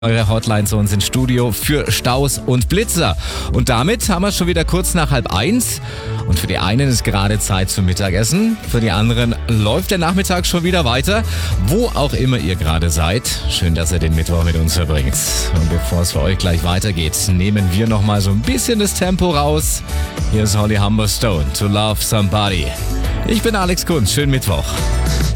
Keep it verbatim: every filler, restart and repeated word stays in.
Eure Hotline zu uns ins Studio für Staus und Blitzer. Und damit haben wir schon wieder kurz nach halb eins. Und für die einen ist gerade Zeit zum Mittagessen. Für die anderen läuft der Nachmittag schon wieder weiter. Wo auch immer ihr gerade seid. Schön, dass ihr den Mittwoch mit uns verbringt. Und bevor es für euch gleich weitergeht, nehmen wir nochmal so ein bisschen das Tempo raus. Hier ist Holly Humberstone, To Love Somebody. Ich bin Alex Kunz. Schönen Mittwoch.